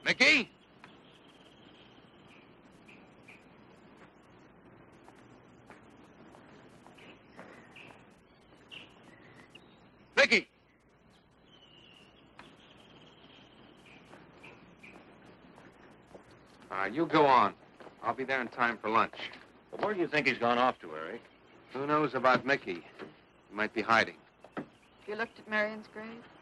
Mickey? Mickey! You go on. I'll be there in time for lunch. Well, where do you think he's gone off to, Eric? Who knows about Mickey? He might be hiding. You looked at Marion's grave?